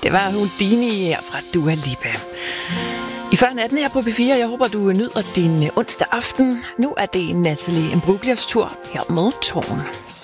Det var Houdini her fra Dua Lipa. I før natten her på P4, jeg håber, du nyder din onsdag aften. Nu er det Natalie Imbruglias tur her med Tårn.